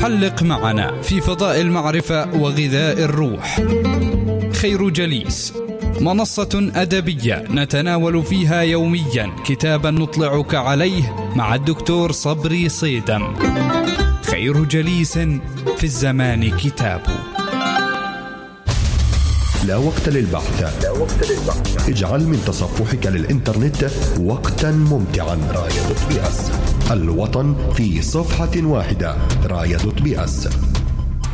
حلق معنا في فضاء المعرفة وغذاء الروح. خير جليس، منصة أدبية نتناول فيها يوميا كتابا نطلعك عليه مع الدكتور صبري صيدم. خير جليس في الزمان كتاب. لا وقت للبحث. اجعل من تصفحك للإنترنت وقتا ممتعا. راية.بس، الوطن في صفحة واحدة. راية.بس.